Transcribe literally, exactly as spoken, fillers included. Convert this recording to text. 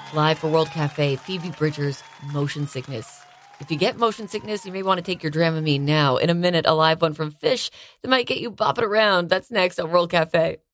Live for World Cafe, Phoebe Bridgers, motion sickness. If you get motion sickness, you may want to take your Dramamine now. In a minute, a live one from Fish that might get you bopping around. That's next on World Cafe.